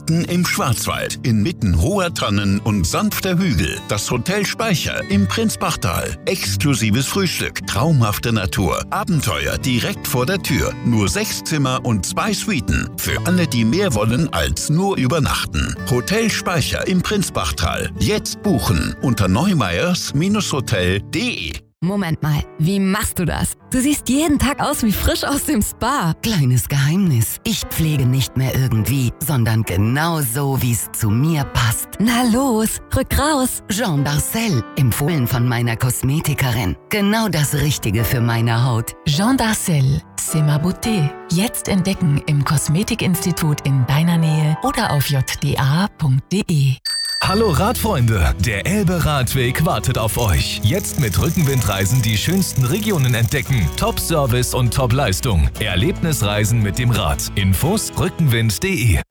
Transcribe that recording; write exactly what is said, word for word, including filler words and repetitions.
mitten im Schwarzwald, inmitten hoher Tannen und sanfter Hügel. Das Hotel Speicher im Prinzbachtal. Exklusives Frühstück, traumhafte Natur, Abenteuer direkt vor der Tür. Nur sechs Zimmer und zwei Suiten. Für alle, die mehr wollen als nur übernachten. Hotel Speicher im Prinzbachtal. Jetzt buchen unter neumeyers Hotel punkt de. Moment mal, wie machst du das? Du siehst jeden Tag aus wie frisch aus dem Spa. Kleines Geheimnis. Ich pflege nicht mehr irgendwie, sondern genau so, wie es zu mir passt. Na los, rück raus. Jean Darcel, empfohlen von meiner Kosmetikerin. Genau das Richtige für meine Haut. Jean Darcel, c'est ma beauté. Jetzt entdecken im Kosmetikinstitut in deiner Nähe oder auf j d a punkt de. Hallo Radfreunde, der Elbe-Radweg wartet auf euch. Jetzt mit Rückenwindreisen die schönsten Regionen entdecken. Top-Service und Top-Leistung. Erlebnisreisen mit dem Rad. Infos rückenwind punkt de.